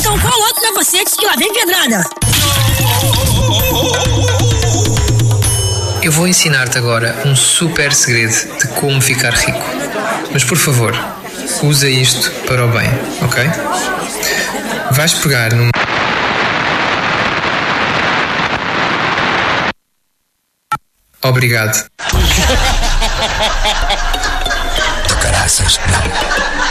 Então qual outro negociante que lá vem pedrada? Eu vou ensinar-te agora um super segredo de como ficar rico. Mas por favor, usa isto para o bem, ok? Vais pegar num... Obrigado. Do caraças, não.